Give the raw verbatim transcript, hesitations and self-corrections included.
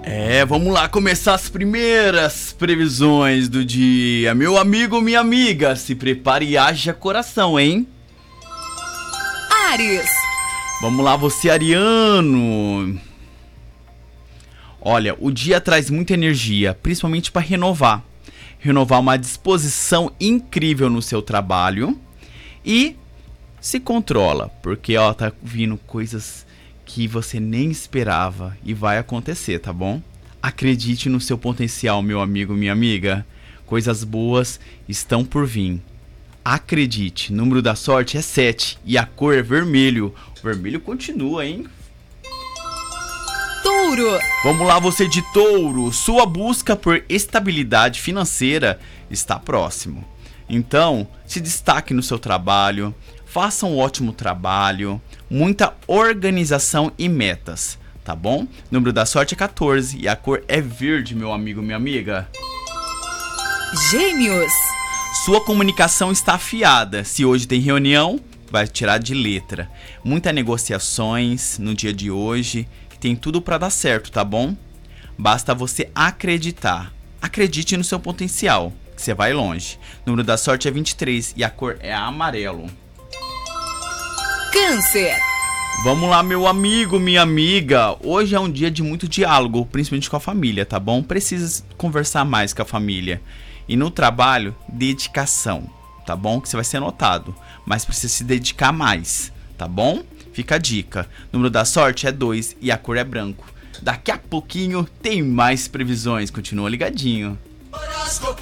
É, vamos lá começar as primeiras previsões do dia. Meu amigo, minha amiga, se prepare e haja coração, hein? Áries. Vamos lá, você ariano. Olha, o dia traz muita energia, principalmente para renovar. Renovar uma disposição incrível no seu trabalho. E se controla, porque ó, tá vindo coisas que você nem esperava e vai acontecer, tá bom? Acredite no seu potencial, meu amigo, minha amiga. Coisas boas estão por vir. Acredite, o número da sorte é sete e a cor é vermelho. O vermelho continua, hein? Touro. Vamos lá, você de touro. Sua busca por estabilidade financeira está próximo. Então, se destaque no seu trabalho, faça um ótimo trabalho, muita organização e metas, tá bom? O número da sorte é quatorze e a cor é verde, meu amigo, minha amiga. Gêmeos. Sua comunicação está afiada. Se hoje tem reunião, vai tirar de letra. Muitas negociações no dia de hoje, tem tudo para dar certo, tá bom? Basta você acreditar. Acredite no seu potencial, que você vai longe. O número da sorte é vinte e três e a cor é amarelo. Câncer. Vamos lá, meu amigo, minha amiga. Hoje é um dia de muito diálogo, principalmente com a família, tá bom? Precisa conversar mais com a família. E no trabalho, dedicação, tá bom? Que você vai ser notado, mas precisa se dedicar mais, tá bom? Fica a dica. O número da sorte é dois e a cor é branco. Daqui a pouquinho tem mais previsões. Continua ligadinho. Horóscopo